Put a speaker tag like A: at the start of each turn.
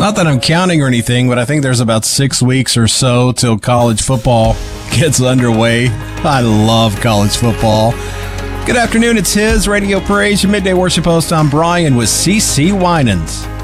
A: Not that I'm counting or anything, but I think there's about 6 weeks or so till college football gets underway. I love college football. Good afternoon, it's his Radio Praise, your midday worship host. I'm Brian with CeCe Winans.